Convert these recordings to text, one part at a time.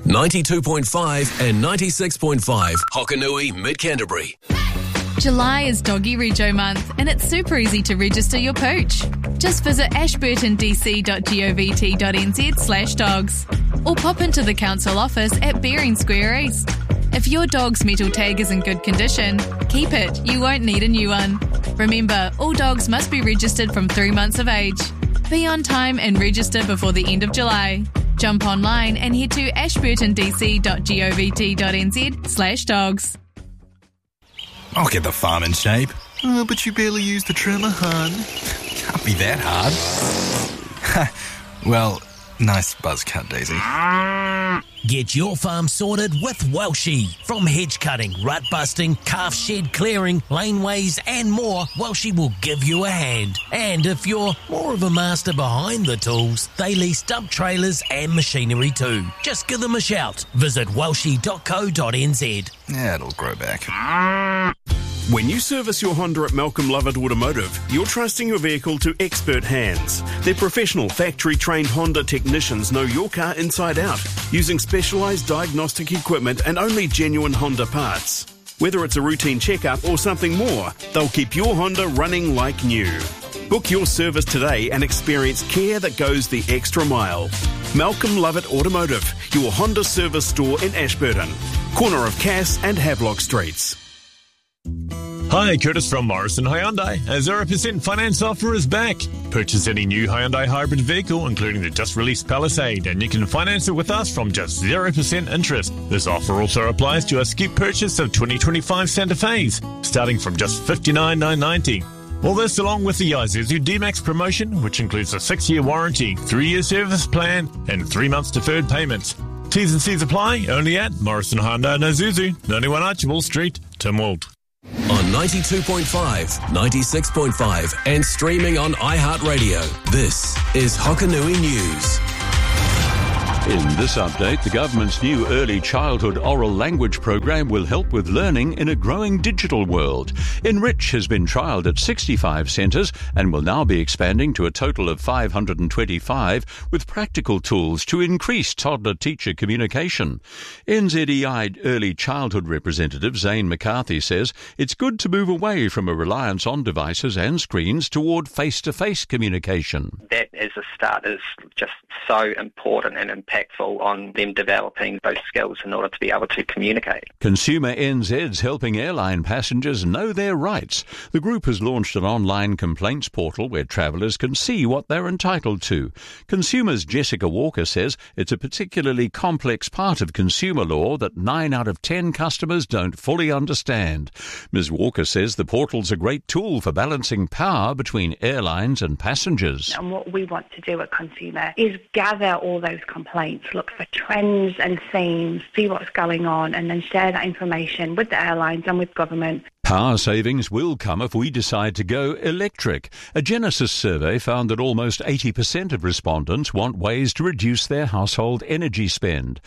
92.5 and 96.5 Hokanui, Mid-Canterbury. July is Doggy Rego month and it's super easy to register your pooch. Just visit ashburtondc.govt.nz/dogs or pop into the council office at Bering Square East. If your dog's metal tag is in good condition, keep it, you won't need a new one. Remember, all dogs must be registered from 3 months of age. Be on time and register before the end of July. Jump online and head to ashburtondc.govt.nz/dogs. I'll get the farm in shape. Oh, but you barely use the trimmer, hon. Can't be that hard. Well, nice buzz cut, Daisy. Get your farm sorted with Welshie. From hedge cutting, rut busting, calf shed clearing, laneways and more, Welshie will give you a hand. And if you're more of a master behind the tools, they lease dump trailers and machinery too. Just give them a shout. Visit welshie.co.nz. Yeah, it'll grow back. When you service your Honda at Malcolm Lovett Automotive, you're trusting your vehicle to expert hands. Their professional, factory-trained Honda technicians know your car inside out, using specialised diagnostic equipment and only genuine Honda parts. Whether it's a routine checkup or something more, they'll keep your Honda running like new. Book your service today and experience care that goes the extra mile. Malcolm Lovett Automotive, your Honda service store in Ashburton, corner of Cass and Havelock Streets. Hi, Curtis from Morrison Hyundai. A 0% finance offer is back. Purchase any new Hyundai hybrid vehicle, including the just-released Palisade, and you can finance it with us from just 0% interest. This offer also applies to a skip purchase of 2025 Santa Fe's, starting from just $59,990. All this along with the Isuzu D-Max promotion, which includes a 6-year warranty, 3-year service plan, and 3 months deferred payments. T's and C's apply, only at Morrison Hyundai and Isuzu, 91 Archibald Street, Tynwald. On 92.5, 96.5 and streaming on iHeartRadio. This is Hokanui News. In this update, the government's new early childhood oral language program will help with learning in a growing digital world. Enrich has been trialled at 65 centres and will now be expanding to a total of 525 with practical tools to increase toddler-teacher communication. NZEI early childhood representative Zane McCarthy says it's good to move away from a reliance on devices and screens toward face-to-face communication. That as a start is just so important and impactful on them developing those skills in order to be able to communicate. Consumer NZ's helping airline passengers know their rights. The group has launched an online complaints portal where travellers can see what they're entitled to. Consumers Jessica Walker says it's a particularly complex part of consumer law that 9 out of 10 customers don't fully understand. Ms. Walker says the portal's a great tool for balancing power between airlines and passengers. And what we want to do at Consumer is gather all those complaints, look for trends and themes, see what's going on, and then share that information with the airlines and with government. Power savings will come if we decide to go electric. A Genesis survey found that almost 80% of respondents want ways to reduce their household energy spend.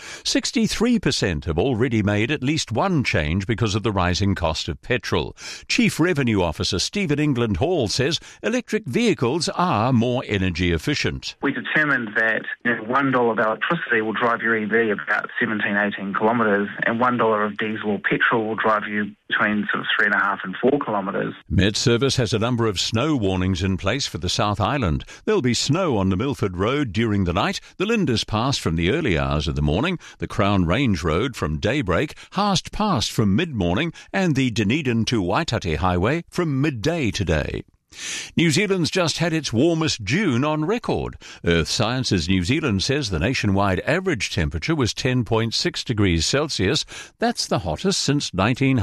63% have already made at least one change because of the rising cost of petrol. Chief Revenue Officer Stephen England Hall says electric vehicles are more energy efficient. We determined that $1 of electricity will drive your EV about 17-18 kilometres, and $1 of diesel or petrol will drive you between sort of 3.5 and 4 kilometres. Met Service has a number of snow warnings in place for the South Island. There'll be snow on the Milford Road during the night, the Lindis Pass from the early hours of the morning, the Crown Range Road from daybreak, Haast Pass from mid-morning, and the Dunedin to Waitate Highway from midday today. New Zealand's just had its warmest June on record. Earth Sciences New Zealand says the nationwide average temperature was 10.6 degrees Celsius. That's the hottest since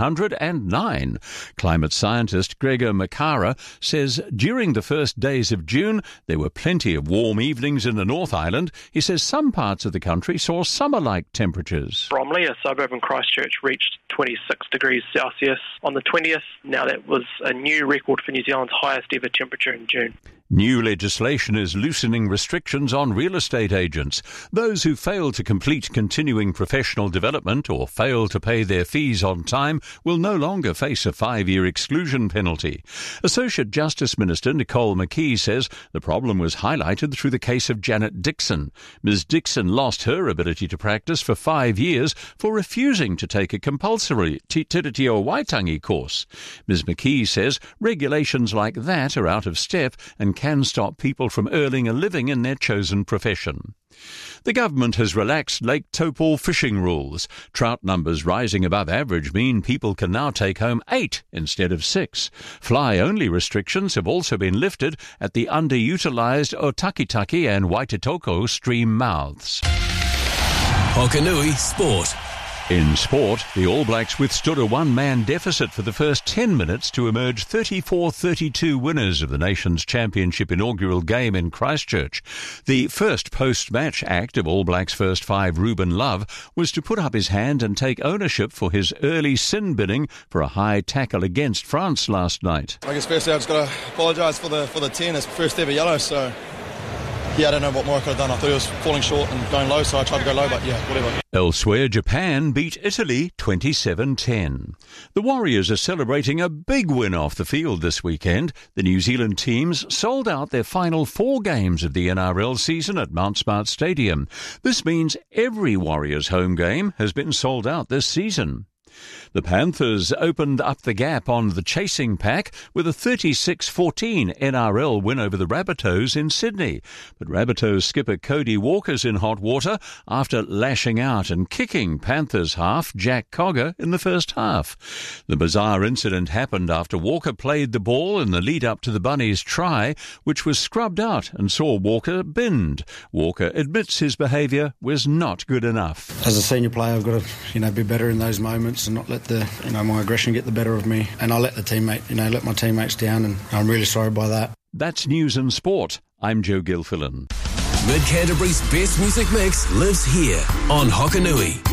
1909. Climate scientist Gregor Makara says during the first days of June there were plenty of warm evenings in the North Island. He says some parts of the country saw summer-like temperatures. Bromley, a suburb in Christchurch, reached 26 degrees Celsius on the 20th. Now that was a new record for New Zealand's highest ever temperature in June. New legislation is loosening restrictions on real estate agents. Those who fail to complete continuing professional development or fail to pay their fees on time will no longer face a 5-year exclusion penalty. Associate Justice Minister Nicole McKee says the problem was highlighted through the case of Janet Dixon. Ms Dixon lost her ability to practice for 5 years for refusing to take a compulsory Te Tiritio Waitangi course. Ms McKee says regulations like that are out of step and can stop people from earning a living in their chosen profession. The government has relaxed Lake Taupō fishing rules. Trout numbers rising above average mean people can now take home 8 instead of 6. Fly-only restrictions have also been lifted at the underutilised Otakitaki and Waititoko stream mouths. Hokanui Sport. In sport, the All Blacks withstood a one-man deficit for the first 10 minutes to emerge 34-32 winners of the nation's championship inaugural game in Christchurch. The first post-match act of All Blacks' first 5, Ruben Love, was to put up his hand and take ownership for his early sin binning for a high tackle against France last night. I guess firstly I've just got to apologise for the 10. It's first ever yellow, so yeah, I don't know what more I could have done. I thought it was falling short and going low, so I tried to go low, but yeah, whatever. Elsewhere, Japan beat Italy 27-10. The Warriors are celebrating a big win off the field this weekend. The New Zealand teams sold out their final 4 games of the NRL season at Mount Smart Stadium. This means every Warriors home game has been sold out this season. The Panthers opened up the gap on the chasing pack with a 36-14 NRL win over the Rabbitohs in Sydney. But Rabbitohs skipper Cody Walker's in hot water after lashing out and kicking Panthers half Jack Cogger in the first half. The bizarre incident happened after Walker played the ball in the lead-up to the Bunnies' try, which was scrubbed out and saw Walker binned. Walker admits his behaviour was not good enough. As a senior player, I've got to, be better in those moments and not let my aggression get the better of me. And I let let my teammates down, and I'm really sorry by that. That's News and Sport. I'm Joe Gilfillan. Mid Canterbury's best music mix lives here on Hokanui.